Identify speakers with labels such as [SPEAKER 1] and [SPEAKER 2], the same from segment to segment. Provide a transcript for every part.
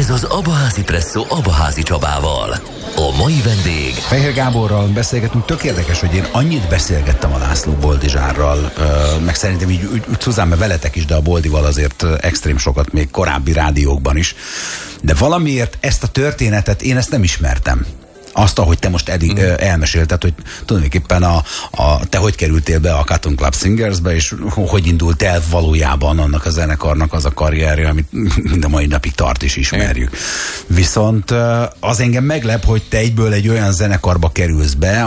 [SPEAKER 1] Ez az Abaházi Presszó Abaházi Csabával. A mai vendég...
[SPEAKER 2] Fehér Gáborral beszélgetünk, tök érdekes, hogy én annyit beszélgettem a László Boldizsárral, meg szerintem így Szuzán, veletek is, de a Boldival azért extrém sokat, még korábbi rádiókban is. De valamiért ezt a történetet én ezt nem ismertem. Azt, ahogy te most eddig elmesélted, hogy tulajdonképpen te hogy kerültél be a Cotton Club Singersbe, és hogy indult el valójában annak a zenekarnak az a karrierje, amit mind a mai napig tart és ismerjük. Viszont az engem meglep, hogy te egyből egy olyan zenekarba kerülsz be,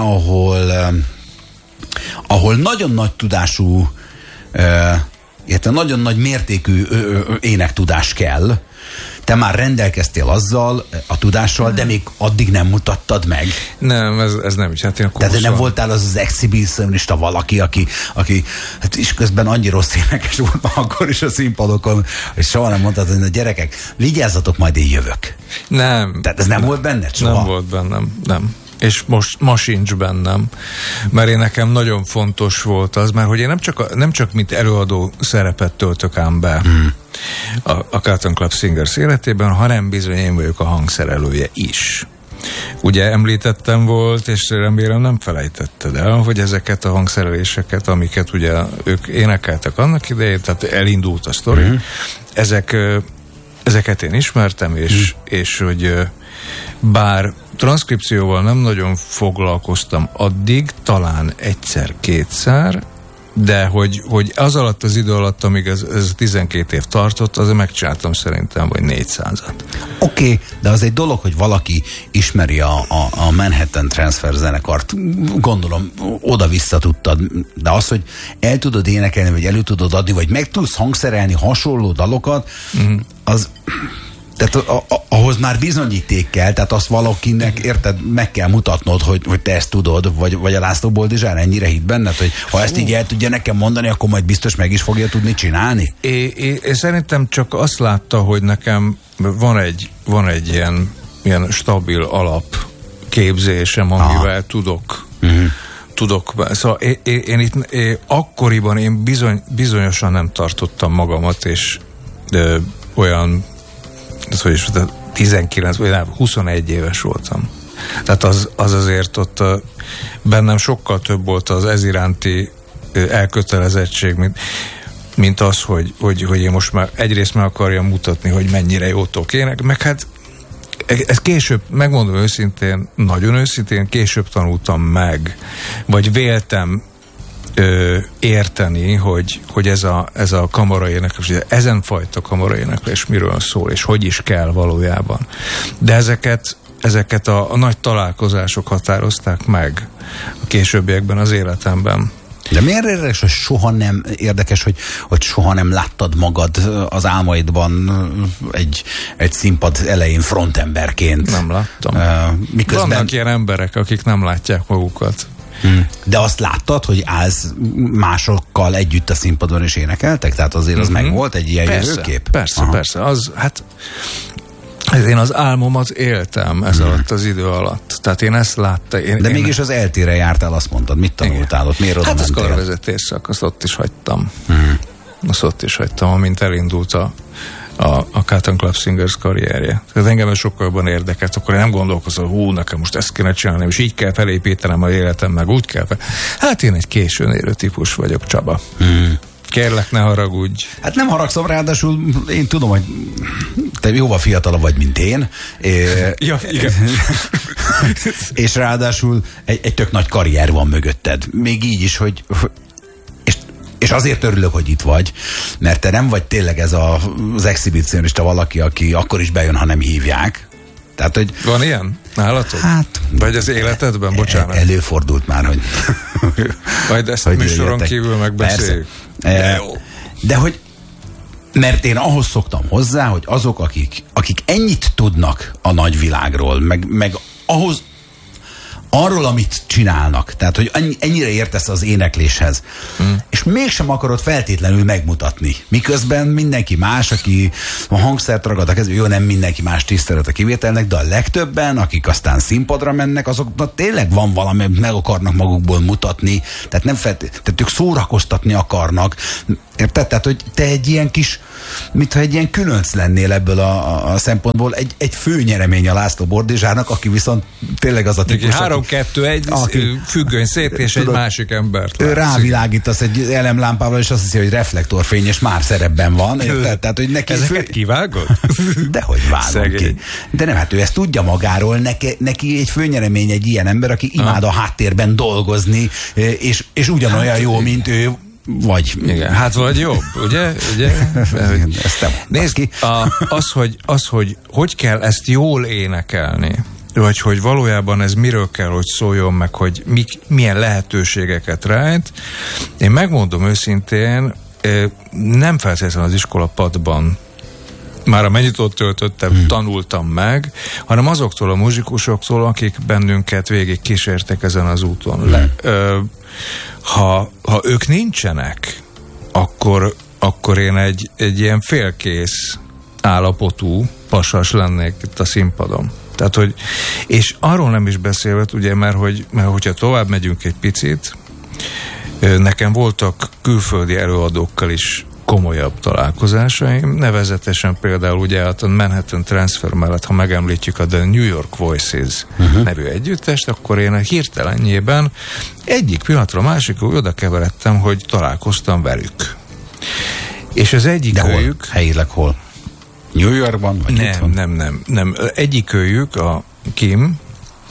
[SPEAKER 2] ahol nagyon nagy tudású, illetve nagyon nagy mértékű énektudás kell. Te már rendelkeztél azzal, a tudással, de még addig nem mutattad meg.
[SPEAKER 3] Nem, ez nem is. Hát
[SPEAKER 2] tehát nem voltál az exhibitionista valaki, aki hát is közben annyi rossz énekes volt akkor is a színpadokon, és soha nem mondtad, hogy a gyerekek, vigyázzatok, majd én jövök.
[SPEAKER 3] Nem.
[SPEAKER 2] Tehát ez nem volt benned soha?
[SPEAKER 3] Nem volt bennem, nem. És most ma sincs bennem, mert én nekem nagyon fontos volt az, mert hogy én nem csak mint előadó szerepet töltök ám be a Cotton Club Singers életében, hanem bizony én vagyok a hangszerelője is. Ugye említettem volt, és remélem nem felejtetted el, hogy ezeket a hangszereléseket, amiket ugye ők énekeltek annak idején, tehát elindult a sztori, ezeket én ismertem, és hogy bár transzkripcióval nem nagyon foglalkoztam addig, talán egyszer-kétszer, de hogy az alatt az idő alatt, amíg ez 12 év tartott, azért megcsináltam szerintem, vagy 400-at.
[SPEAKER 2] Oké, de az egy dolog, hogy valaki ismeri a Manhattan Transfer zenekart, gondolom, oda-vissza tudtad, de az, hogy el tudod énekelni, vagy elő tudod adni, vagy meg tudsz hangszerelni hasonló dalokat, az... Tehát ahhoz már bizonyíték kell, tehát azt valakinek, érted, meg kell mutatnod, hogy te ezt tudod, vagy a László Boldizsár ennyire hitt benned, hogy ha ezt így el tudja nekem mondani, akkor majd biztos meg is fogja tudni csinálni?
[SPEAKER 3] Én szerintem csak azt látta, hogy nekem van egy ilyen stabil alapképzésem, amivel tudok. Szóval én akkoriban bizonyosan nem tartottam magamat, és olyan 19 vagy 21 éves voltam. Tehát az azért ott bennem sokkal több volt az ez iránti elkötelezettség, mint az, hogy én most már egyrészt meg akarjam mutatni, hogy mennyire jótok ének, meg hát ez később, megmondom őszintén, nagyon őszintén, később tanultam meg, vagy véltem érteni, hogy ez a kamaraéneklés, ezenfajta kamaraéneklés miről szól, és hogy is kell valójában. De ezeket a nagy találkozások határozták meg a későbbiekben az életemben.
[SPEAKER 2] De miért érdekes, hogy soha nem láttad magad az álmaidban egy színpad elején frontemberként?
[SPEAKER 3] Nem láttam.
[SPEAKER 2] Miközben...
[SPEAKER 3] Vannak ilyen emberek, akik nem látják magukat.
[SPEAKER 2] De azt láttad, hogy állsz másokkal együtt a színpadon és énekeltek? Tehát azért az meg volt egy ilyen jövőkép?
[SPEAKER 3] Persze. Én az álmomat éltem ez alatt az idő alatt. Tehát én ezt láttam.
[SPEAKER 2] De mégis az eltére jártál, azt mondtad. Mit tanultál ott? Miért oda mentél?
[SPEAKER 3] Hát az karvezetés szak, azt ott is hagytam. Azt ott is hagytam, amint elindult a Cotton Club Singers karrierje. Tehát engem ez sokkal jobban érdekelt, akkor én nem gondolkozom, nekem most ezt kéne csinálni, és így kell felépítenem az életem, meg úgy kell Hát én egy későn érő típus vagyok, Csaba. Kérlek, ne haragudj.
[SPEAKER 2] Hát nem haragszom, ráadásul én tudom, hogy te jóval fiatalabb vagy, mint én.
[SPEAKER 3] Ja, igen.
[SPEAKER 2] És ráadásul egy tök nagy karrier van mögötted. Még így is, hogy és azért örülök, hogy itt vagy, mert te nem vagy tényleg ez az exhibicionista valaki, aki akkor is bejön, ha nem hívják. Tehát, hogy...
[SPEAKER 3] Van ilyen nálatok?
[SPEAKER 2] Hát...
[SPEAKER 3] Vagy az életedben? Bocsánat.
[SPEAKER 2] Előfordult már, hogy...
[SPEAKER 3] Majd ezt műsoron kívül megbeszéljük.
[SPEAKER 2] De hogy... Mert én ahhoz szoktam hozzá, hogy azok, akik ennyit tudnak a nagyvilágról, meg ahhoz arról, amit csinálnak, tehát, hogy ennyire értesz az énekléshez, és mégsem akarod feltétlenül megmutatni. Miközben mindenki más, aki a hangszert ragad a kezű, jó, nem mindenki más, tisztelet a kivételnek, de a legtöbben, akik aztán színpadra mennek, azoknak tényleg van valami, meg akarnak magukból mutatni, tehát nem tehát ők szórakoztatni akarnak. Érted? Tehát, hogy te egy ilyen kis mintha egy ilyen különc lennél ebből a szempontból. Egy főnyeremény a László Boldizsárnak, aki viszont tényleg az a típus.
[SPEAKER 3] 3-2-1 függöny szét, és tudod, egy másik embert
[SPEAKER 2] ő rávilágítasz egy elemlámpával, és azt hiszi, hogy reflektorfény, és már szerepben van. Tehát, hogy neki
[SPEAKER 3] ezeket kivágod?
[SPEAKER 2] Dehogy vágom ki. De nem, hát ő ezt tudja magáról, neki egy főnyeremény egy ilyen ember, aki imád a háttérben dolgozni, és ugyanolyan jó, mint ő, vagy.
[SPEAKER 3] Igen, hát vagy jobb, ugye? Nézd, ki. hogy kell ezt jól énekelni, vagy hogy valójában ez miről kell, hogy szóljon, meg hogy milyen lehetőségeket rejt. Én megmondom őszintén, nem feltétlenül az iskola padban már amennyit ott töltöttem, tanultam meg, hanem azoktól a muzsikusoktól, akik bennünket végig kísértek ezen az úton. Ha ők nincsenek, akkor én egy ilyen félkész állapotú pasas lennék itt a színpadon. Tehát, hogy, és arról nem is beszélve, ugye, mert hogyha tovább megyünk egy picit, nekem voltak külföldi előadókkal is komolyabb találkozásaim, nevezetesen például ugye a Manhattan Transfer mellett, ha megemlítjük a The New York Voices nevű együttest, akkor én a hirtelenjében egyik pillanatra másikra oda keveredtem, hogy találkoztam velük. És az egyik őjük...
[SPEAKER 2] Helyileg hol? New Yorkban? Vagy
[SPEAKER 3] nem. Egyikőjük, a Kim,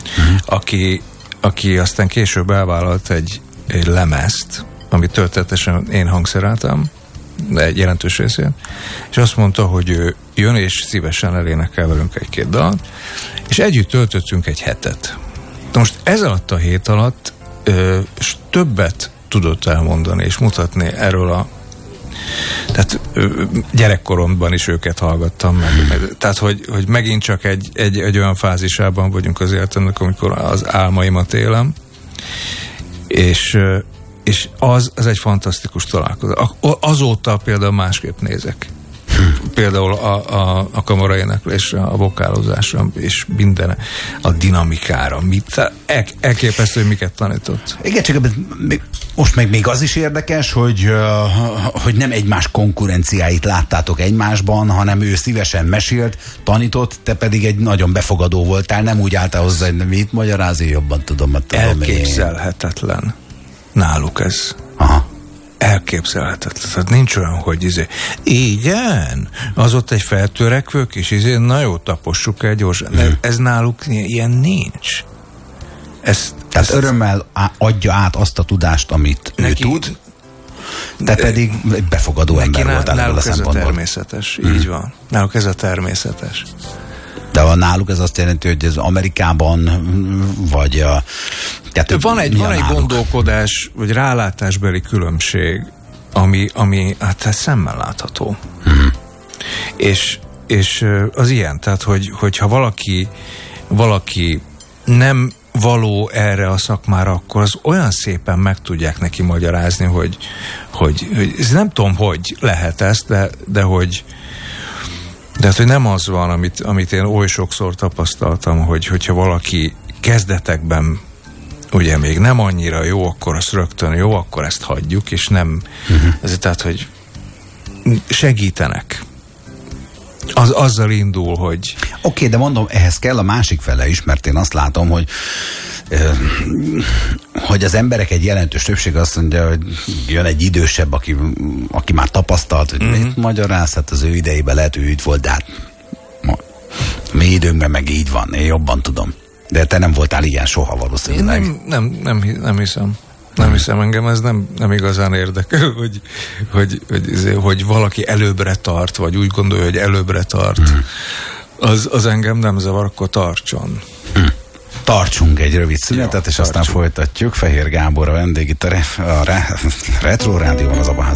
[SPEAKER 3] aki aztán később elvállalt egy lemezt, amit történetesen én hangszereltem, egy jelentős részén, és azt mondta, hogy ő jön, és szívesen elénekel velünk egy-két dalt, és együtt töltöttünk egy hetet. Most ez alatt a hét alatt többet tudott elmondani, és mutatni erről tehát gyerekkoromban is őket hallgattam meg. Tehát, hogy megint csak egy olyan fázisában vagyunk az életemnek, amikor az álmaimat élem, és az egy fantasztikus találkozó. Azóta például másképp nézek. Például a kamaraéneklésre, a vokálozásra, és minden, a dinamikára. Elképesztő, hogy miket tanított.
[SPEAKER 2] Igen, csak most még az is érdekes, hogy nem egymás konkurenciáit láttátok egymásban, hanem ő szívesen mesélt, tanított, te pedig egy nagyon befogadó voltál, nem úgy álltál hozzá, hogy mit magyarázni, jobban tudom.
[SPEAKER 3] Elképzelhetetlen. Náluk ez.
[SPEAKER 2] Aha.
[SPEAKER 3] Elképzelhetetlen. Tehát nincs olyan, hogy igen, az ott egy feltörekvő kis na jó, tapossuk el gyorsan. Ez náluk ilyen nincs.
[SPEAKER 2] Tehát örömmel adja át azt a tudást, amit neki, ő tud, te pedig egy befogadó ember voltál ebből a szempontból.
[SPEAKER 3] Náluk ez a természetes, így van. Náluk ez a természetes.
[SPEAKER 2] De náluk ez azt jelenti, hogy ez Amerikában, vagy
[SPEAKER 3] van egy gondolkodás, vagy rálátásbeli különbség, ami hát szemmel látható. És az ilyen, tehát, hogyha valaki nem való erre a szakmára, akkor az olyan szépen meg tudják neki magyarázni, hogy ez nem tudom, hogy lehet ezt, de hogy nem az van, amit én oly sokszor tapasztaltam, hogyha valaki kezdetekben ugye még nem annyira jó, akkor azt rögtön jó, akkor ezt hagyjuk, és nem ezért, tehát, hogy segítenek. Azzal indul, hogy...
[SPEAKER 2] Oké, de mondom, ehhez kell a másik fele is, mert én azt látom, hogy az emberek egy jelentős többség azt mondja, hogy jön egy idősebb, aki már tapasztalt, hogy mit magyaráz, hát az ő idejében lehet, hogy úgy volt, de hát mi időnkben meg így van, én jobban tudom. De te nem voltál ilyen soha valószínűleg.
[SPEAKER 3] Nem hiszem. Nem hiszem, engem ez nem igazán érdekel, hogy valaki előbbre tart, vagy úgy gondolja, hogy előbbre tart. Az engem nem zavar, akkor tartson.
[SPEAKER 2] Tartsunk egy rövid szünetet, és aztán folytatjuk. Fehér Gábor a vendég itt a Retro Rádióban, az Abaházi